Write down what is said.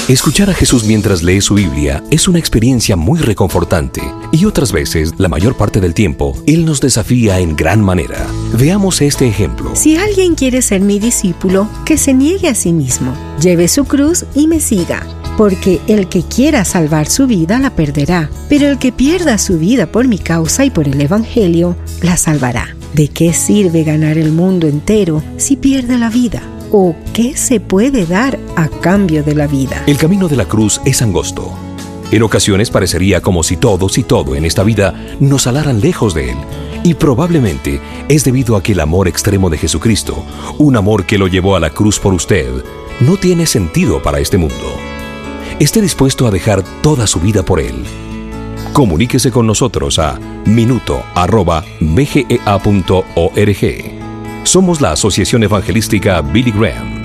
Escuchar a Jesús mientras lee su Biblia es una experiencia muy reconfortante y otras veces, la mayor parte del tiempo, Él nos desafía en gran manera. Veamos este ejemplo. Si alguien quiere ser mi discípulo, que se niegue a sí mismo, lleve su cruz y me siga. Porque el que quiera salvar su vida la perderá, pero el que pierda su vida por mi causa y por el Evangelio, la salvará. ¿De qué sirve ganar el mundo entero si pierde la vida? ¿O qué se puede dar a cambio de la vida? El camino de la cruz es angosto. En ocasiones parecería como si todos y todo en esta vida nos alaran lejos de Él. Y probablemente es debido a que el amor extremo de Jesucristo, un amor que lo llevó a la cruz por usted, no tiene sentido para este mundo. Esté dispuesto a dejar toda su vida por Él. Comuníquese con nosotros a minuto@bgea.org. Somos la Asociación Evangelística Billy Graham.